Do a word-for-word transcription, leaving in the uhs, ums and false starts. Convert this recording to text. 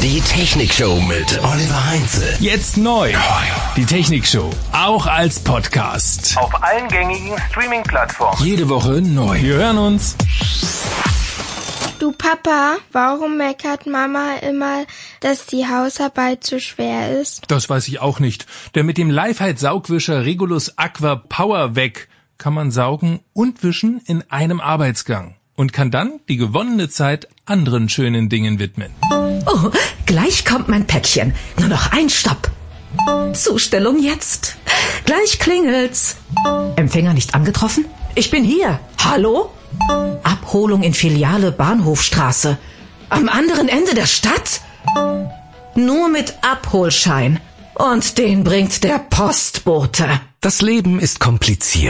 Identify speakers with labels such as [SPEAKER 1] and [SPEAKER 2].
[SPEAKER 1] Die Technikshow mit Oliver Heinze.
[SPEAKER 2] Jetzt neu. Die Technikshow, auch als Podcast.
[SPEAKER 3] Auf allen gängigen Streaming-Plattformen.
[SPEAKER 2] Jede Woche neu. Wir hören uns.
[SPEAKER 4] Du Papa, warum meckert Mama immer, dass die Hausarbeit zu schwer ist?
[SPEAKER 2] Das weiß ich auch nicht. Denn mit dem Lifehide-Saugwischer Regulus Aqua Power weg kann man saugen und wischen in einem Arbeitsgang und kann dann die gewonnene Zeit anderen schönen Dingen widmen.
[SPEAKER 5] Oh, gleich kommt mein Päckchen. Nur noch ein Stopp. Zustellung jetzt. Gleich klingelt's. Empfänger nicht angetroffen? Ich bin hier. Hallo? Abholung in Filiale Bahnhofstraße. Am anderen Ende der Stadt? Nur mit Abholschein. Und den bringt der Postbote.
[SPEAKER 1] Das Leben ist kompliziert.